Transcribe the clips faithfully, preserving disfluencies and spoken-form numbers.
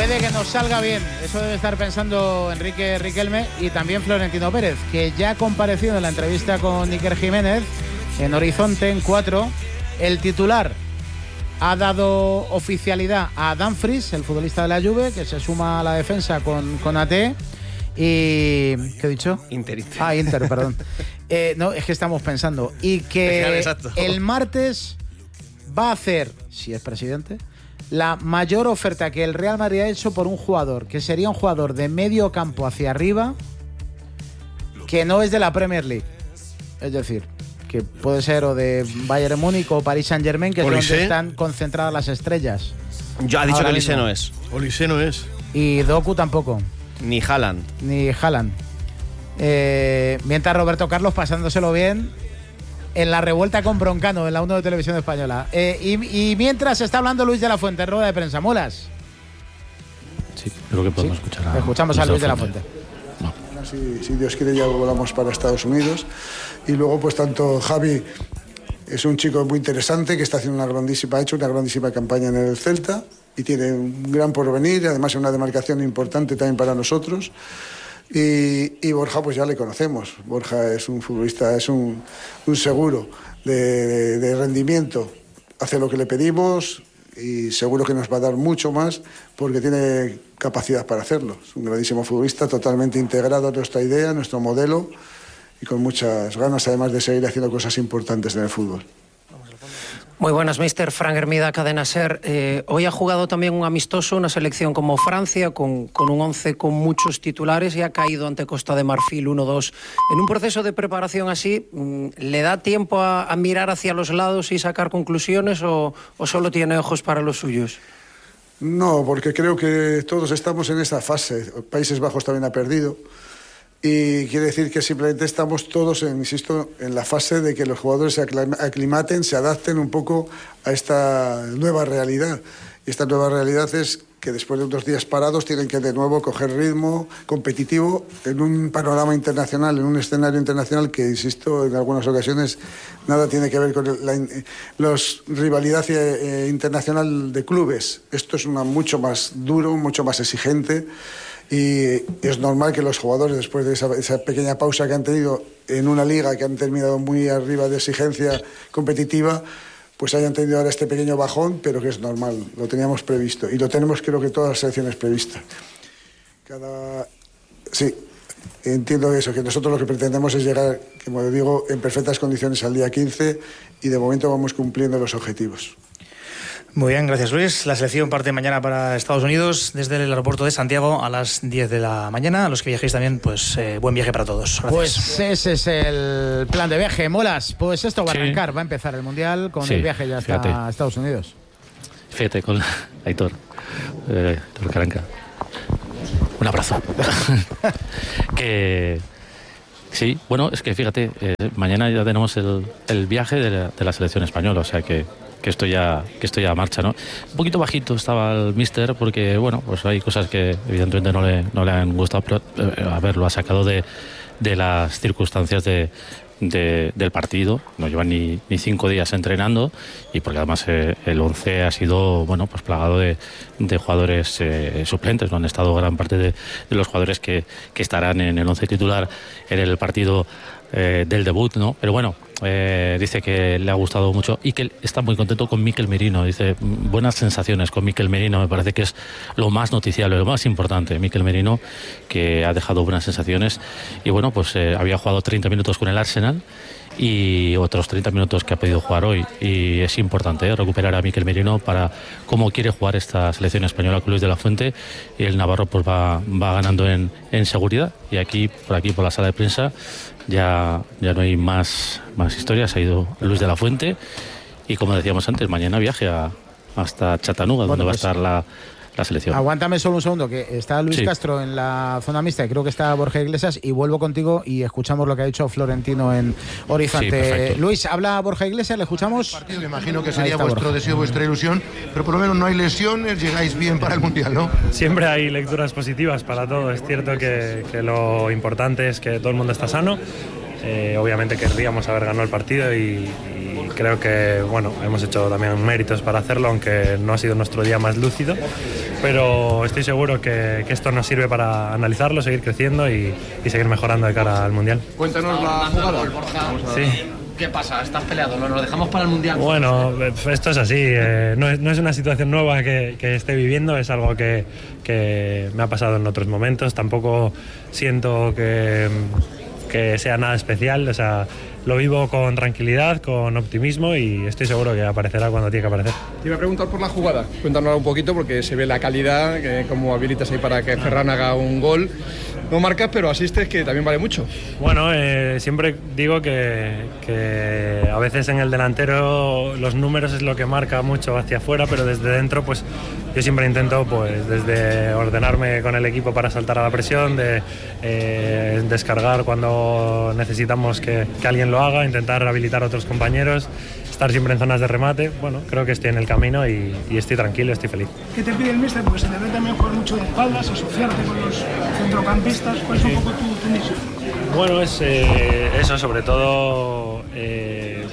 puede que nos salga bien. Eso debe estar pensando Enrique Riquelme y también Florentino Pérez, que ya ha comparecido en la entrevista con Iker Jiménez en Horizonte, en cuatro. El titular ha dado oficialidad a Dumfries, el futbolista de la Juve, que se suma a la defensa con, con A T. Y... ¿qué he dicho? Inter, Inter. Ah, Inter, perdón. eh, no, es que estamos pensando. Y que Exacto. el martes va a hacer, si es presidente, la mayor oferta que el Real Madrid ha hecho por un jugador, que sería un jugador de medio campo hacia arriba, que no es de la Premier League. Es decir, que puede ser o de Bayern Múnich o Paris Saint-Germain, que es Olise. donde están concentradas las estrellas. Yo ha dicho Ahora que Olise mismo. no es. Olise no es. Y Doku tampoco, Ni Haaland. ni Haaland. Eh, mientras Roberto Carlos pasándoselo bien en la revuelta con Broncano en la uno de Televisión Española. Eh, y, y mientras está hablando Luis de la Fuente en rueda de prensa. ¿Molas? Sí, creo que podemos Sí. escuchar a Escuchamos a Luis de la Fuente. Si, si Dios quiere ya volamos para Estados Unidos. Y luego pues tanto Javi es un chico muy interesante que está haciendo una grandísima, ha hecho una grandísima campaña en el Celta y tiene un gran porvenir, además es una demarcación importante también para nosotros. Y, y Borja pues ya le conocemos. Borja es un futbolista, es un, un seguro de, de, de rendimiento, hace lo que le pedimos y seguro que nos va a dar mucho más porque tiene capacidad para hacerlo. Es un grandísimo futbolista, totalmente integrado a nuestra idea, a nuestro modelo y con muchas ganas además de seguir haciendo cosas importantes en el fútbol. Muy buenas, mister Frank Hermida, Cadena SER. Eh, hoy ha jugado también un amistoso, una selección como Francia, con, con un once con muchos titulares y ha caído ante Costa de Marfil uno dos. En un proceso de preparación así, ¿le da tiempo a, a mirar hacia los lados y sacar conclusiones o, o solo tiene ojos para los suyos? No, porque creo que todos estamos en esa fase. Países Bajos también ha perdido. Y quiere decir que simplemente estamos todos, en, insisto, en la fase de que los jugadores se aclimaten, se adapten un poco a esta nueva realidad. Y esta nueva realidad es que después de unos días parados tienen que de nuevo coger ritmo competitivo en un panorama internacional, en un escenario internacional que, insisto, en algunas ocasiones nada tiene que ver con la los, rivalidad eh, internacional de clubes. Esto es una mucho más duro, mucho más exigente. Y es normal que los jugadores, después de esa, esa pequeña pausa que han tenido en una liga que han terminado muy arriba de exigencia competitiva, pues hayan tenido ahora este pequeño bajón, pero que es normal, lo teníamos previsto. Y lo tenemos, creo que todas las selecciones previstas. Cada... Sí, entiendo eso, que nosotros lo que pretendemos es llegar, como digo, en perfectas condiciones al día quince y de momento vamos cumpliendo los objetivos. Muy bien, gracias Luis. La selección parte mañana para Estados Unidos desde el aeropuerto de Santiago a las diez de la mañana. A los que viajéis también, pues eh, buen viaje para todos. Gracias. Pues ese es el plan de viaje. Molas, pues esto va a Sí. arrancar, va a empezar el Mundial con Sí, el viaje ya hasta fíjate. Estados Unidos. Fíjate, con Aitor, eh, Aitor Caranca. Un abrazo. que sí, bueno, es que fíjate, eh, mañana ya tenemos el, el viaje de la, de la selección española, o sea que, que esto ya que esto ya marcha, ¿no? Un poquito bajito estaba el míster porque, bueno, pues hay cosas que evidentemente no le, no le han gustado, pero eh, a ver, lo ha sacado de, de las circunstancias de De, del partido. No llevan ni, ni cinco días entrenando y porque además eh, el once ha sido, bueno, pues plagado de, de jugadores eh, suplentes. No han estado gran parte de, de los jugadores que, que estarán en el once titular en el partido eh, del debut, ¿no? Pero bueno, eh, dice que le ha gustado mucho y que está muy contento con Mikel Merino. Dice, buenas sensaciones con Mikel Merino. Me parece que es lo más noticiable, lo más importante. Mikel Merino, que ha dejado buenas sensaciones y bueno, pues eh, había jugado treinta minutos con el Arsenal y otros treinta minutos que ha podido jugar hoy, y es importante ¿eh? recuperar a Mikel Merino para cómo quiere jugar esta selección española con Luis de la Fuente, y el Navarro pues va, va ganando en, en seguridad. Y aquí, por aquí, por la sala de prensa ya, ya no hay más, más historias. Ha ido Luis de la Fuente y, como decíamos antes, mañana viaje a, hasta Chattanooga, Bueno, donde va pues, a estar la la selección. Aguántame solo un segundo, que está Luis Sí. Castro en la zona mixta y creo que está Borja Iglesias, y vuelvo contigo y escuchamos lo que ha dicho Florentino en Horizonte. Sí, Luis, habla Borja Iglesias, le escuchamos. Partido, me imagino que Ahí sería está vuestro Borja. deseo, vuestra ilusión, pero por lo menos no hay lesiones, llegáis bien para el Mundial, ¿no? Siempre hay lecturas positivas para todo. Es cierto que, que lo importante es que todo el mundo está sano. Eh, obviamente querríamos haber ganado el partido y, y creo que bueno, hemos hecho también méritos para hacerlo, aunque no ha sido nuestro día más lúcido, pero estoy seguro que, que esto nos sirve para analizarlo, seguir creciendo y, y seguir mejorando de cara al Mundial. Cuéntanos la jugada. Sí. ¿Qué pasa? ¿Estás peleado? ¿Lo, lo dejamos para el Mundial? Bueno, esto es así, eh, no, es, no es una situación nueva que, que esté viviendo, es algo que, que me ha pasado en otros momentos, tampoco siento que, que sea nada especial, o sea, lo vivo con tranquilidad, con optimismo y estoy seguro que aparecerá cuando tiene que aparecer. Te iba a preguntar por la jugada, cuéntanos un poquito porque se ve la calidad, que como habilitas ahí para que Ferran haga un gol. No marcas, pero asistes, que también vale mucho. Bueno, eh, siempre digo que, que a veces en el delantero los números es lo que marca mucho hacia afuera, pero desde dentro pues yo siempre intento pues desde ordenarme con el equipo para saltar a la presión, de eh, descargar cuando necesitamos que, que alguien lo haga, intentar habilitar a otros compañeros, estar siempre en zonas de remate. Bueno, creo que estoy en el camino y, y estoy tranquilo, estoy feliz. ¿Qué te pide el míster? Porque se te ve también jugar mucho de espaldas, asociarte con los centrocampistas. ¿Cuál es un poco tu, tu misión? Bueno, es eh, eso, sobre todo eh,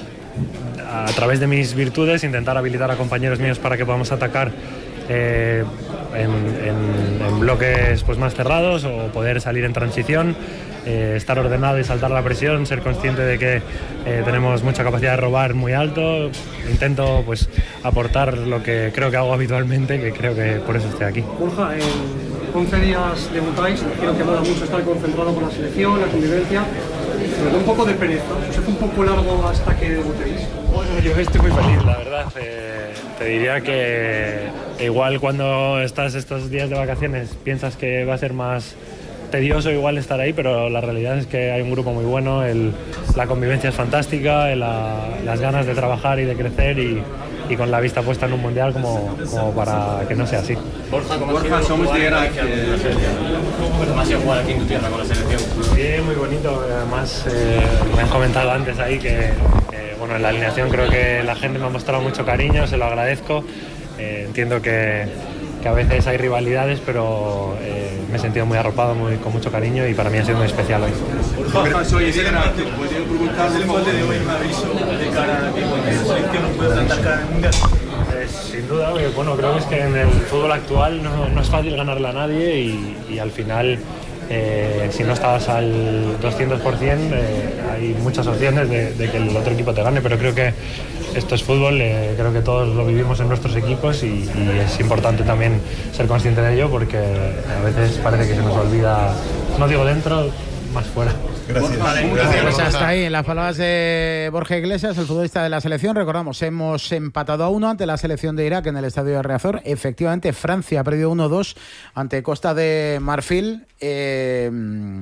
a través de mis virtudes, intentar habilitar a compañeros míos para que podamos atacar eh, en, en, en bloques pues, más cerrados o poder salir en transición. Eh, estar ordenado y saltar la presión, ser consciente de que eh, tenemos mucha capacidad de robar muy alto. Intento pues aportar lo que creo que hago habitualmente, que creo que por eso estoy aquí. Borja, en once días debutáis, creo que mola mucho estar concentrado con la selección, la convivencia, pero da un poco de pereza, os hace un poco largo hasta que debutéis. Bueno, yo estoy muy feliz, la verdad. Eh, te diría que igual cuando estás estos días de vacaciones piensas que va a ser más tedioso igual estar ahí, pero la realidad es que hay un grupo muy bueno, el, la convivencia es fantástica, la, las ganas de trabajar y de crecer y, y con la vista puesta en un mundial como, como para que no sea así. Borja, Borja somos de guerra aquí en la selección. ¿Cómo ha sido jugar aquí en tu tierra con la selección? Sí, muy bonito, además eh, me han comentado antes ahí que eh, bueno, en la alineación creo que la gente me ha mostrado mucho cariño, se lo agradezco, eh, entiendo que que a veces hay rivalidades, pero eh, me he sentido muy arropado, muy, con mucho cariño y para mí ha sido muy especial hoy. Borja, soy de empate, ¿puedo preguntar el empate de hoy me aviso de cara a que cualquier selección nos puede plantar cara en el Mundial? Eh, sin duda, bueno, creo que es que en el fútbol actual no, no es fácil ganarle a nadie y, y al final eh, si no estás al doscientos por ciento eh, hay muchas opciones de, de que el otro equipo te gane, pero creo que esto es fútbol, eh, creo que todos lo vivimos en nuestros equipos y, y es importante también ser consciente de ello porque a veces parece que se nos olvida, no digo dentro, más fuera. Gracias. Gracias. Pues hasta ahí, en las palabras de Borja Iglesias, el futbolista de la selección. Recordamos, hemos empatado a uno ante la selección de Irak en el estadio de Riazor. Efectivamente, Francia ha perdido uno dos ante Costa de Marfil. Eh,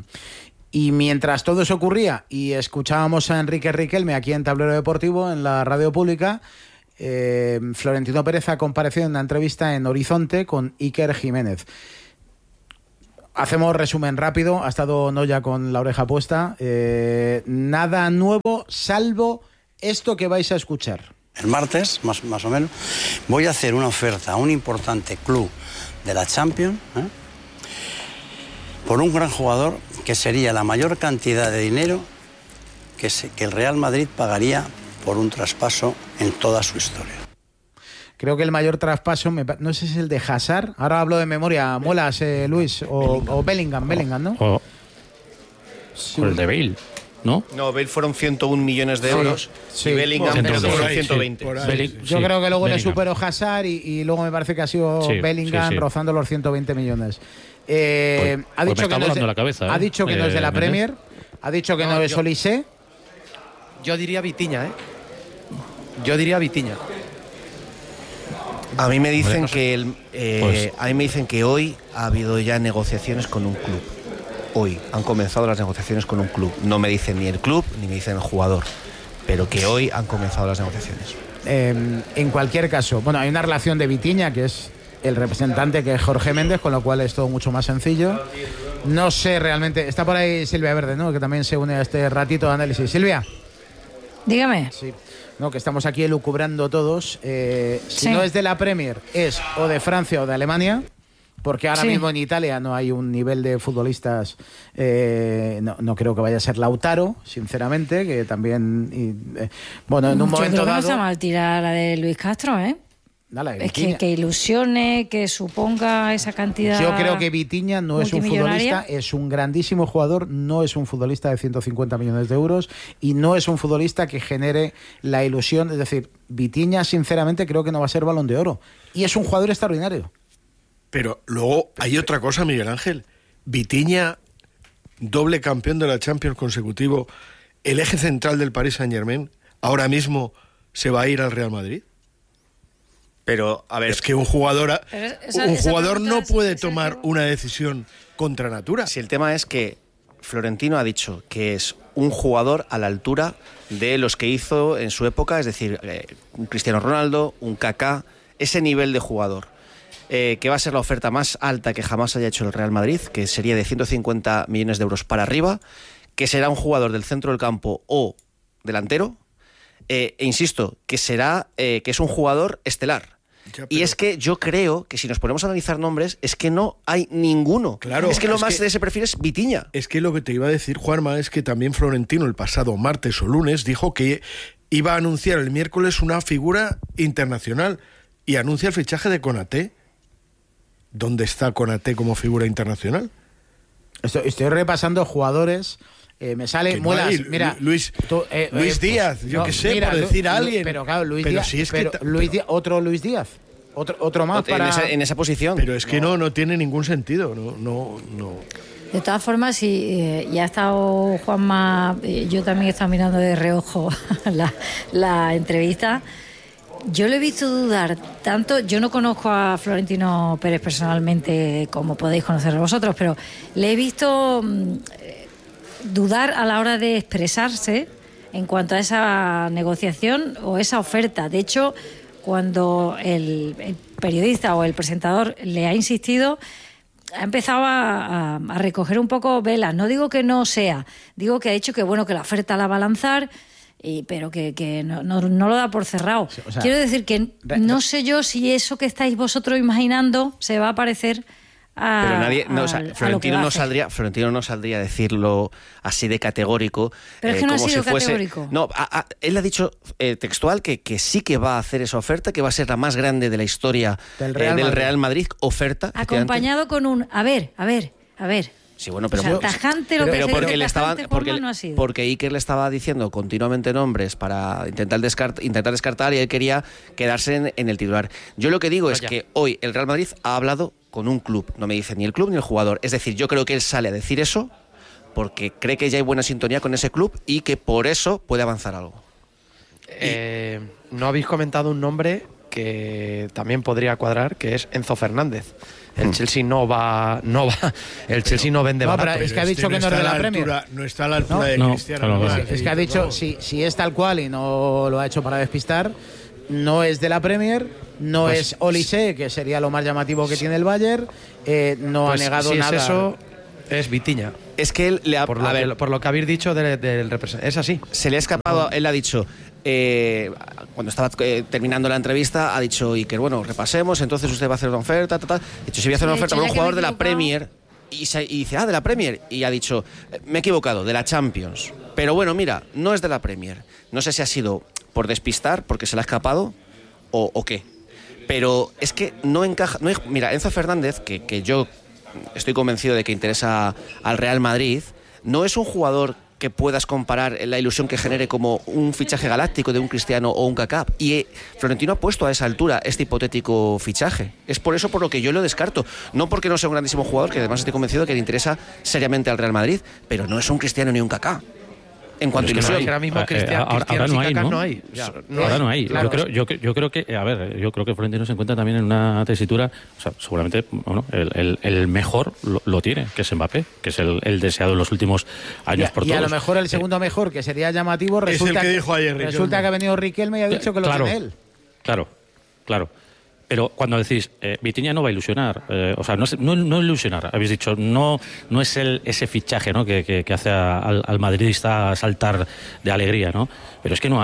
y mientras todo eso ocurría y escuchábamos a Enrique Riquelme aquí en Tablero Deportivo, en la radio pública, eh, Florentino Pérez ha comparecido en una entrevista en Horizonte con Iker Jiménez. Hacemos resumen rápido, ha estado Noya con la oreja puesta. Eh, nada nuevo, salvo esto que vais a escuchar. El martes, más, más o menos, voy a hacer una oferta a un importante club de la Champions, ¿eh? por un gran jugador que sería la mayor cantidad de dinero que, se, que el Real Madrid pagaría por un traspaso en toda su historia. Creo que el mayor traspaso, me, no sé si es el de Hazard, ahora hablo de memoria, muelas, eh, Luis, o Bellingham, o Bellingham, Bellingham, ¿no? O, sí. o el de Bale, ¿no? No, Bale fueron ciento un millones de euros sí, y Bellingham sí, creo que fueron sí, ciento veinte. Sí, Yo sí, creo que luego Bellingham. le superó Hazard y, y luego me parece que ha sido Sí, Bellingham sí, sí. rozando los ciento veinte millones. Eh, Pues- ha pues me dicho está que no es volando de, la cabeza, ¿eh? ha dicho que no es de la Eh, Méndez. Premier, ha dicho que no, No, es yo- Olise. Yo diría Vitinha, ¿eh? Yo diría Vitinha. A mí me dicen no sé. que el, eh, Pues- a mí me dicen que hoy ha habido ya negociaciones con un club. Hoy han comenzado las negociaciones con un club. No me dicen ni el club ni me dicen el jugador, pero que hoy han comenzado las negociaciones. Eh, en cualquier caso, bueno, hay una relación de Vitinha, que es el representante, que es Jorge Méndez, con lo cual es todo mucho más sencillo. No sé realmente, está por ahí Silvia Verde, ¿no? Que también se une a este ratito de análisis. Silvia. Dígame. Sí. No, que estamos aquí elucubrando todos. Eh, si Sí. no es de la Premier, es o de Francia o de Alemania. porque ahora Sí. mismo en Italia no hay un nivel de futbolistas, eh, no, no creo que vaya a ser Lautaro, sinceramente, que también, y, eh, bueno, en un Yo momento creo que no dado... está mal tirar la de Luis Castro, ¿eh? Dale, Es que, Vitinha. que ilusione, que suponga esa cantidad. Yo creo que Vitinha no es un multimillonaria. futbolista, es un grandísimo jugador, no es un futbolista de ciento cincuenta millones de euros y no es un futbolista que genere la ilusión. Es decir, Vitinha, sinceramente, creo que no va a ser Balón de Oro. Y es un jugador extraordinario. Pero luego hay otra cosa, Miguel Ángel. Vitinha, doble campeón de la Champions consecutivo, el eje central del Paris Saint-Germain, ahora mismo se va a ir al Real Madrid. Pero, a ver... Es que un jugador, a- Pero esa- un esa jugador pregunta no es- puede tomar una decisión contra natura. Si el tema es que Florentino ha dicho que es un jugador a la altura de los que hizo en su época, es decir, eh, un Cristiano Ronaldo, un Kaká, ese nivel de jugador. Eh, que va a ser la oferta más alta que jamás haya hecho el Real Madrid, que sería de ciento cincuenta millones de euros para arriba, que será un jugador del centro del campo o delantero, eh, e insisto, que será eh, que es un jugador estelar. Y es que yo creo que si nos ponemos a analizar nombres, es que no hay ninguno. Claro, es que lo es más que- de ese perfil es Vitinha. Es que lo que te iba a decir, Juanma, es que también Florentino el pasado martes o lunes dijo que iba a anunciar el miércoles una figura internacional y anuncia el fichaje de Konaté. ¿Dónde está Konaté como figura internacional? Estoy, estoy repasando jugadores. Eh, me sale Que no Muelas, hay, mira, Lu- Luis- tú, eh, Luis eh, Díaz, yo no, qué sé, mira, por Lu- decir a Lu- alguien. Pero claro, Luis Pero Díaz, si es que pero ta- Luis Díaz- otro Luis Díaz, otro, otro más En para esa, en esa posición. Pero es que no, no tiene ningún sentido. No, no, no. De todas formas, si eh, ya ha estado Juanma, eh, yo también he estado mirando de reojo la, la entrevista. Yo le he visto dudar tanto. Yo no conozco a Florentino Pérez personalmente, como podéis conocerlo vosotros, pero le he visto mm, eh, dudar a la hora de expresarse en cuanto a esa negociación o esa oferta. De hecho, cuando el, el periodista o el presentador le ha insistido, ha empezado a, a- a recoger un poco velas. No digo que no sea, digo que ha dicho que bueno, que la oferta la va a lanzar, y, pero que, que no, no, no lo da por cerrado. o sea, Quiero decir que re- no sé yo si eso que estáis vosotros imaginando se va a parecer a, Pero nadie, no, o sea, al- a lo que Florentino va a no hacer. saldría, Florentino no saldría a decirlo así de categórico. Pero es que no ha como sido si fuese- categórico. No, a- a- él ha dicho eh, textual que, que sí que va a hacer esa oferta, que va a ser la más grande de la historia Del eh, Real del Madrid. Real Madrid, oferta. efectivamente. Acompañado con un, a ver, a ver, a ver. Sí, bueno, pero, O sea, tajante lo que pero se porque dice le estaba, tajante, porque, Juanma, no ha sido. porque Iker le estaba diciendo continuamente nombres para intentar, descart, intentar descartar y él quería quedarse en, en el titular. Yo lo que digo es Vaya. que hoy el Real Madrid ha hablado con un club, no me dice ni el club ni el jugador. Es decir, yo creo que él sale a decir eso porque cree que ya hay buena sintonía con ese club y que por eso puede avanzar algo. Eh, no habéis comentado un nombre que también podría cuadrar, que es Enzo Fernández. El Chelsea no va, no va, el Chelsea no vende No, barato. pero es que ha dicho que no es está de a la la Premier. altura- no está a la altura No, de no, Cristiano. claro, ¿no? claro. Es que ha dicho, si, si es tal cual y no lo ha hecho para despistar, no es de la Premier, no Pues, es Olise, que sería lo más llamativo que tiene el Bayern, eh, no Pues, ha negado si nada. es eso, es Vitinha. Es que él le ha, Por lo, a ver, que, por lo que habéis dicho del, del representante. Es así. se le ha escapado, él ha dicho, eh, cuando estaba eh, terminando la entrevista, ha dicho Iker, bueno, repasemos, entonces usted va a hacer una oferta, tal, tal. Ha dicho, si voy a hacer una De oferta hecho, por un ya que jugador me he de la equivocado- Premier, y, se- y dice, ah, de la Premier, y ha dicho, eh, me he equivocado, de la Champions. Pero bueno, mira, no es de la Premier. No sé si ha sido por despistar, porque se le ha escapado, o, o qué. Pero es que no encaja. No hay- mira, Enzo Fernández, que, que yo estoy convencido de que interesa al Real Madrid, no es un jugador que puedas comparar la ilusión que genere como un fichaje galáctico de un Cristiano o un Kaká. Y eh, Florentino ha puesto a esa altura este hipotético fichaje. Es por eso por lo que yo lo descarto. No porque no sea un grandísimo jugador, que además estoy convencido de que le interesa seriamente al Real Madrid, pero no es un Cristiano ni un Kaká. En cuanto a Pero es que ilusión. no hay. Ahora mismo Eh, Cristiano- ahora, Cristiano ahora no y hay, Kaká ¿no? no hay. Ya, no ahora hay. no hay. Claro. Yo, creo, yo, cre- yo creo que, a ver, yo creo que Florentino se encuentra también en una tesitura, o sea, seguramente, bueno, el, el- el mejor lo, lo tiene, que es Mbappé, que es el, el deseado en los últimos Y, años a- por y a todos. lo mejor el segundo mejor, que sería llamativo, Es el resulta que dijo ayer Riquelme. resulta que ha venido Riquelme y ha dicho que lo claro, tiene él. Claro, claro. Pero cuando decís, eh, Vitinha no va a ilusionar, eh, o sea, no, es- no, no ilusionar, habéis dicho, no, no es el, ese fichaje, ¿no?, que, que, que hace a- al, al madridista saltar de alegría, ¿no? Pero es que no hay.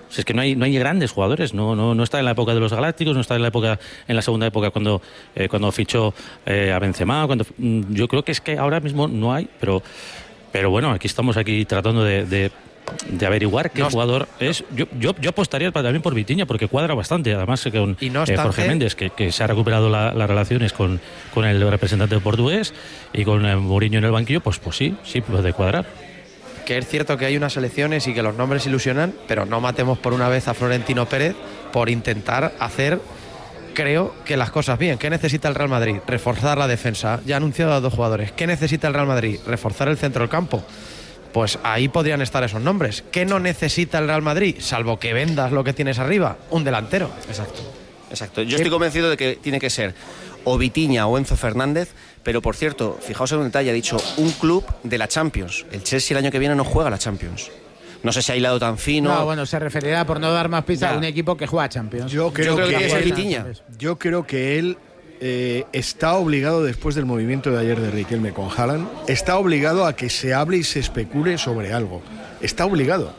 Si es que no hay, no hay grandes jugadores, no, no, no está en la época de los Galácticos, no está en la época, en la segunda época cuando, eh, cuando fichó eh, a Benzema, cuando, yo creo que es que ahora mismo no hay, pero, pero bueno, aquí estamos aquí tratando de, de, de averiguar qué no, jugador es. Yo, yo, yo apostaría también por Vitinha, porque cuadra bastante, además con y no eh, Jorge Méndez, que, que se ha recuperado la, las relaciones con, con el representante portugués y con eh, Mourinho en el banquillo, pues, pues sí, sí puede cuadrar. Que es cierto que hay unas elecciones y que los nombres ilusionan, pero no matemos por una vez a Florentino Pérez por intentar hacer, creo, que las cosas bien. ¿Qué necesita el Real Madrid? Reforzar la defensa. Ya ha anunciado a dos jugadores. ¿Qué necesita el Real Madrid? Reforzar el centro del campo. Pues ahí podrían estar esos nombres. ¿Qué no necesita el Real Madrid? Salvo que vendas lo que tienes arriba, un delantero. Exacto. Exacto. Yo estoy convencido de que tiene que ser o Vitinha o Enzo Fernández, pero por cierto, fijaos en un detalle, ha dicho un club de la Champions. El Chelsea el año que viene no juega la Champions. No sé si ha hilado tan fino. No, bueno, se referirá, por no dar más pistas, a un equipo que juega Champions. Yo creo, Yo creo que, que, que es Vitinha. Yo creo que él eh, está obligado, después del movimiento de ayer de Riquelme con Haaland, está obligado a que se hable y se especule sobre algo. Está obligado.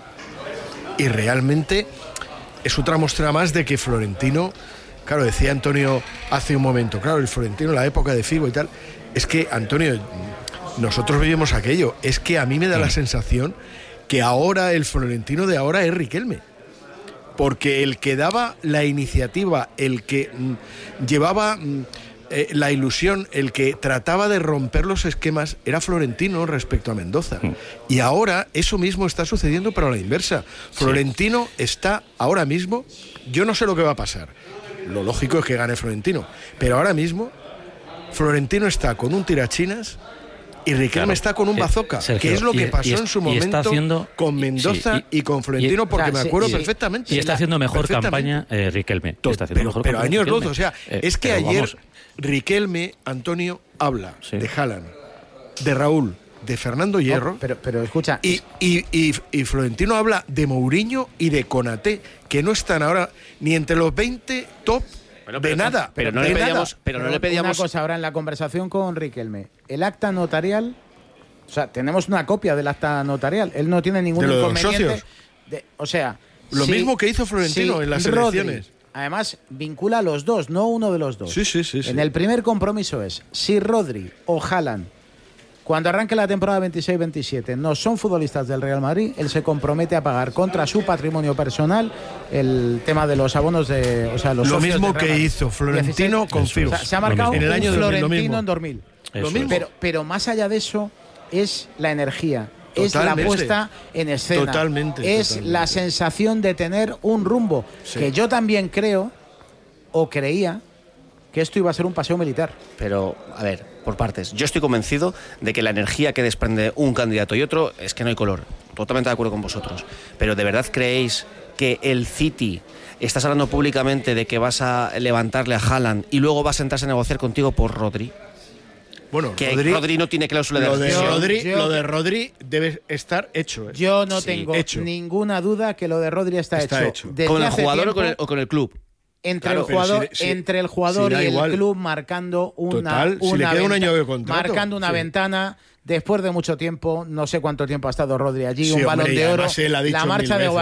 Y realmente es otra muestra más de que Florentino... Claro, decía Antonio hace un momento, claro, el Florentino, la época de Figo y tal, es que, Antonio, nosotros vivimos aquello, es que a mí me da la sensación que ahora el Florentino de ahora es Riquelme, porque el que daba la iniciativa, el que mm, llevaba mm, eh, la ilusión, el que trataba de romper los esquemas, era Florentino respecto a Mendoza. Mm. Y ahora eso mismo está sucediendo, pero a la inversa. Florentino sí. está ahora mismo, yo no sé lo que va a pasar. Lo lógico es que gane Florentino, pero ahora mismo Florentino está con un tirachinas y Riquelme claro. está con un bazooka, Sergio, que es lo que y, pasó y, en su momento haciendo, con Mendoza sí, y, y con Florentino, y, porque o sea, me acuerdo sí, perfectamente. Y está haciendo mejor campaña eh, Riquelme. Está haciendo pero mejor pero años luz, o sea, eh, es que ayer vamos. Riquelme, Antonio, habla sí. de Haaland, de Raúl, de Fernando Hierro, no, pero, pero escucha y, y, y, y Florentino habla de Mourinho y de Konaté, que no están ahora ni entre los veinte top bueno, de nada, pero no le pedíamos, nada. pero no le pedíamos una cosa ahora en la conversación con Riquelme, el acta notarial, o sea, tenemos una copia del acta notarial, él no tiene ningún de inconveniente, de, o sea, lo si, mismo que hizo Florentino si en las Rodri, elecciones. Además, vincula a los dos, no uno de los dos. Sí, sí, sí, sí. En el primer compromiso es, si Rodri o Haaland, cuando arranque la temporada veintiséis veintisiete, no son futbolistas del Real Madrid, él se compromete a pagar contra su patrimonio personal el tema de los abonos de... O sea, los lo mismo que hizo Florentino con Figo. O sea, se ha marcado en el año un Florentino en dos mil. Lo mismo. Pero, pero más allá de eso, es la energía. Es totalmente. La puesta en escena. Totalmente. Es totalmente. la sensación de tener un rumbo. Sí. Que yo también creo, o creía, que esto iba a ser un paseo militar. Pero, a ver, por partes. Yo estoy convencido de que la energía que desprende un candidato y otro es que no hay color. Totalmente de acuerdo con vosotros. Pero ¿de verdad creéis que el City... Estás hablando públicamente de que vas a levantarle a Haaland y luego vas a sentarse a negociar contigo por Rodri? Bueno, que Rodri, Rodri no tiene cláusula de lo de rescisión. Rodri, yo, lo de Rodri debe estar hecho. ¿eh? Yo no sí, tengo hecho. ninguna duda que lo de Rodri está, está hecho. hecho. ¿Con el jugador tiempo, o, con el, o con el club? Entre, claro, el jugador, si, si, entre el jugador si y el igual. club marcando una, Total, una si le queda un venta, año de contrato, marcando una sí. ventana después de mucho tiempo, no sé cuánto tiempo ha estado Rodri allí, sí, un balón hombre, de oro, la marcha de